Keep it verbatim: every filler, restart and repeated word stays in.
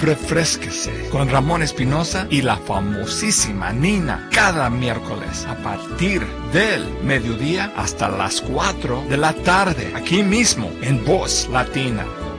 refrésquese con Ramón Espinosa y la famosísima Nina cada miércoles a partir del mediodía hasta las cuatro de la tarde, aquí mismo en Voz Latina.